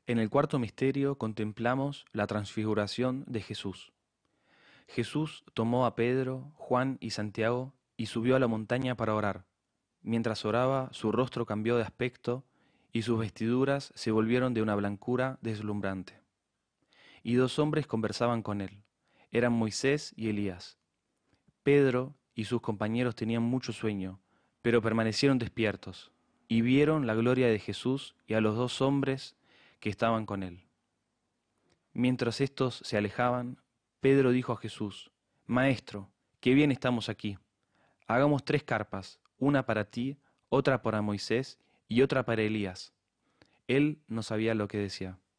En el cuarto misterio contemplamos la transfiguración de Jesús. Jesús tomó a Pedro, Juan y Santiago y subió a la montaña para orar. Mientras oraba, su rostro cambió de aspecto y sus vestiduras se volvieron de una blancura deslumbrante. Y dos hombres conversaban con él. Eran Moisés y Elías. Pedro y sus compañeros tenían mucho sueño, pero permanecieron despiertos, y vieron la gloria de Jesús y a los dos hombres que estaban con él. Mientras éstos se alejaban, Pedro dijo a Jesús: Maestro, qué bien estamos aquí. Hagamos tres carpas, una para ti, otra para Moisés y otra para Elías. Él no sabía lo que decía.